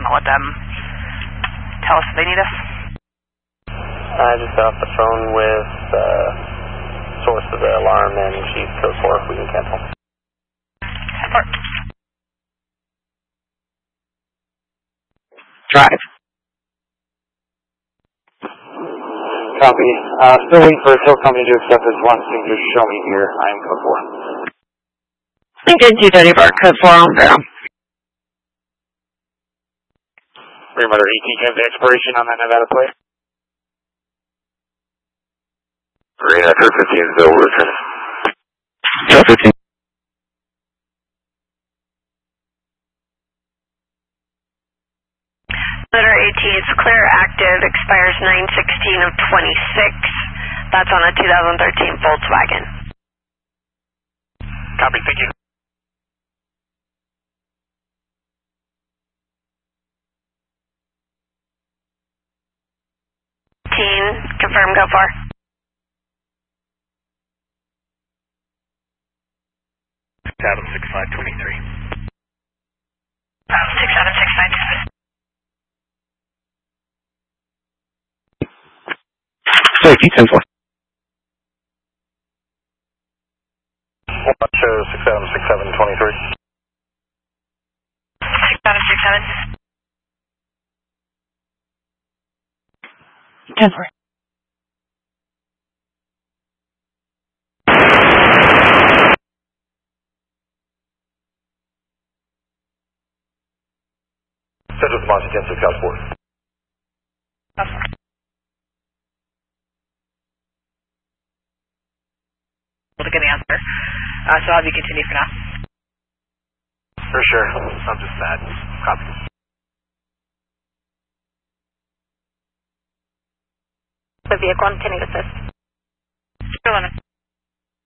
I'll let them tell us if they need us. I just got off the phone with source of the alarm and Chief Code 4 if we can cancel. Report. Drive. Copy. Still waiting for a tow company to accept this one signature. Show me here. I am Code 4. Lincoln 230 Bar, Code 4 on Vero. Remember 18 has the expiration on that Nevada plate. Green after 15 is over, return. So 15. Letter 18 is clear, active, expires 9/16 of 26. That's on a 2013 Volkswagen. Copy, thank you. Confirm, go for. Adam 6523. Adam 6769. Safety 10-4. Watch 676723. 6767. 10-4. Central Demonte 10-6 House 4. To get the answer. So I'll have you continue for now. For sure. I'm just mad. Copy. The vehicle, I'm attending assist. 11.